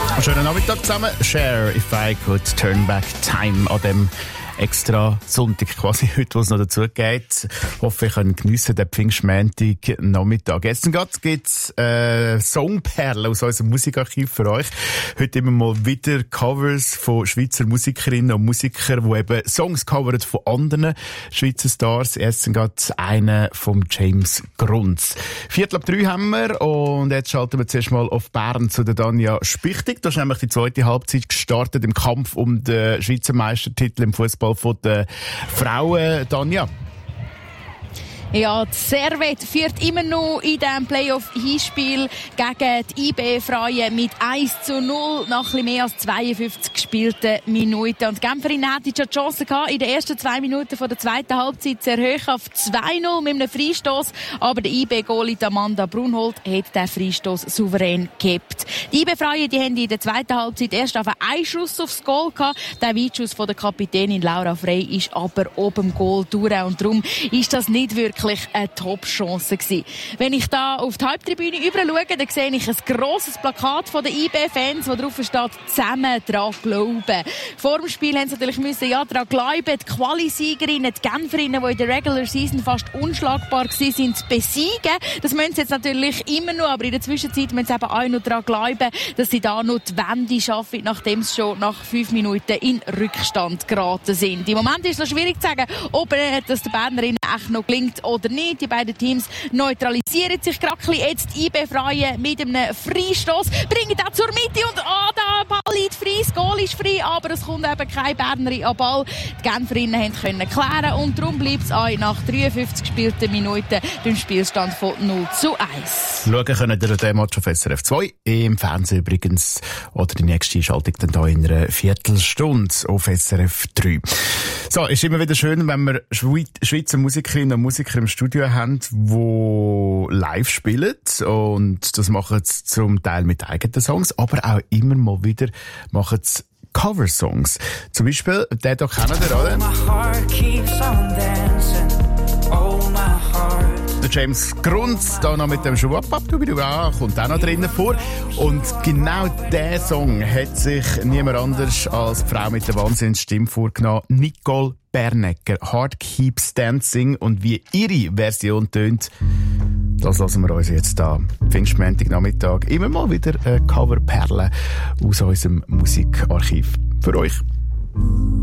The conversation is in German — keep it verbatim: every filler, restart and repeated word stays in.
Schönen Nachmittag zusammen. Share If I Could Turn Back Time an dem extra Sonntag quasi heute, wo es noch dazu geht. Ich hoffe, ich kann geniessen den Pfingstmontag Nachmittag. Jetzt gibt es äh, Songperlen aus unserem Musikarchiv für euch. Heute immer mal wieder Covers von Schweizer Musikerinnen und Musikern, die eben Songs covern von anderen Schweizer Stars. Erst geht einer von James Grunz. Viertel ab drei haben wir und jetzt schalten wir zuerst mal auf Bern zu der Danja Spichtig. Da ist nämlich die zweite Halbzeit gestartet im Kampf um den Schweizer Meistertitel im Fußball von den Frauen. Danja. Ja, die Servette führt immer noch in diesem Playoff-Hinspiel gegen die I B-Freien mit eins zu null nach ein bisschen mehr als zweiundfünfzig gespielten Minuten. Und die Genferinnen hatten schon die Chance gehabt, in den ersten zwei Minuten von der zweiten Halbzeit zu erhöhen auf zwei null mit einem Freistoß. Aber der I B-Goalie Amanda Brunhold hat den Freistoß souverän gehabt. Die I B-Freien, die haben in der zweiten Halbzeit erst auf einen Schuss aufs Goal gehabt. Der Weitschuss von der Kapitänin Laura Frey ist aber oben im Goal durch. Und darum ist das nicht wirklich eine Top-Chance gewesen. Wenn ich da auf die Haupttribüne rüber schaue, dann sehe ich ein grosses Plakat von den I B-Fans, wo drauf steht, zusammen dran glauben. Vor dem Spiel haben sie natürlich müssen, ja, dran glauben, die Quali-Siegerinnen, die Genferinnen, die in der Regular Season fast unschlagbar waren, sind zu besiegen. Das müssen sie jetzt natürlich immer noch, aber in der Zwischenzeit müssen sie eben auch noch dran glauben, dass sie da noch die Wende schaffen, nachdem sie schon nach fünf Minuten in Rückstand geraten sind. Im Moment ist es noch schwierig zu sagen, ob das den Bernerinnen echt noch gelingt oder nicht. Die beiden Teams neutralisieren sich gerade ein bisschen. Jetzt die I B-Freien mit einem Freistoß, bringen das zur Mitte und ah, der Ball liegt frei, das Goal ist frei, aber es kommt eben kein Bernerin an Ball. Die Genferinnen können klären und darum bleibt es auch nach dreiundfünfzig gespielten Minuten beim Spielstand von null zu eins. Schauen können ihr den Match auf S R F zwei, im Fernsehen übrigens, oder die nächste Schaltung dann da in einer Viertelstunde auf S R F drei. So, ist immer wieder schön, wenn wir Schweizer Musikerinnen und Musiker im Studio haben, die live spielen. Und das machen sie zum Teil mit eigenen Songs, aber auch immer mal wieder machen sie Coversongs. Zum Beispiel, den hier kennen ihr, oder? Der James Grunz, da noch mit dem Schuh ab, kommt auch noch drinnen vor. Und genau diesen Song hat sich niemand anders als die Frau mit der Wahnsinnsstimme vorgenommen, Nicole Bernecker. Heart Keeps Dancing. Und wie ihre Version tönt, das lassen wir uns jetzt da Pfingstmontag Nachmittag immer mal wieder eine Coverperle aus unserem Musikarchiv für euch.